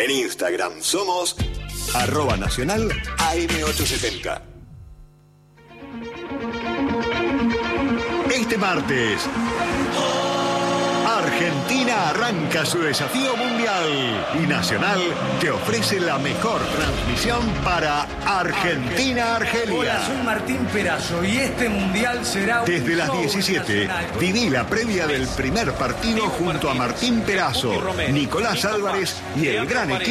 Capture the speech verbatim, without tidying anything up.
En Instagram somos arroba nacional A M ochocientos setenta. Este martes, Argentina arranca su desafío mundial y Nacional te ofrece la mejor transmisión para Argentina-Argelia. Hola, soy Martín Perazo y este mundial será desde las diecisiete. Viví la previa del primer partido junto a Martín Perazo, Nicolás Álvarez y el gran equipo